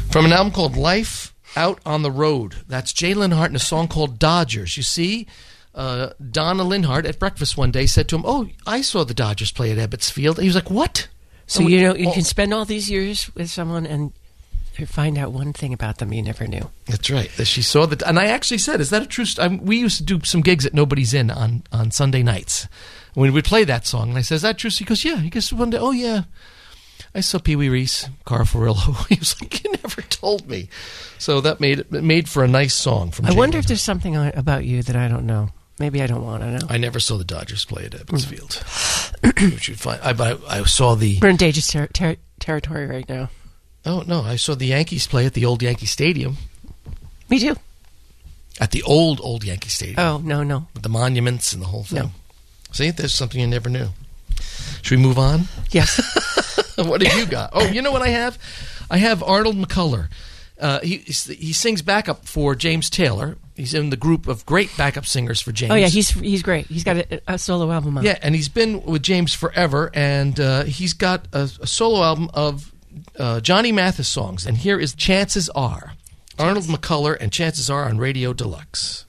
From an album called Life Out on the Road. That's Jay Linhart and a song called Dodgers. You see, Donna Linhart at breakfast one day said to him, "Oh, I saw the Dodgers play at Ebbets Field." And he was like, "What?" So you can spend all these years with someone and find out one thing about them you never knew. That's right. That she saw that, and I actually said, "Is that a true?" We used to do some gigs at Nobody's Inn on Sunday nights when we'd play that song, and I said, "Is that true?" He goes, "Yeah." He goes one day, "Oh yeah, I saw Pee Wee Reese, Carl Furillo." He was like, "You never told me." So that made for a nice song. From I wonder Jay if there's something about you that I don't know. Maybe I don't want to know. I never saw the Dodgers play at Ebbets Field. Which you'd find. I saw the. We're in dangerous territory right now. Oh, no, I saw the Yankees play at the old Yankee Stadium. Me too. At the old Yankee Stadium. Oh, no. With the monuments and the whole thing. No. See, there's something you never knew. Should we move on? Yes. What have you got? Oh, you know what I have? I have Arnold McCuller. He sings backup for James Taylor. He's in the group of great backup singers for James. Oh, yeah, he's great. He's got a solo album out. Yeah, and he's been with James forever, and he's got a solo album of Johnny Mathis songs, and here is Chances Are. Arnold McCuller and Chances Are on Radio Deluxe.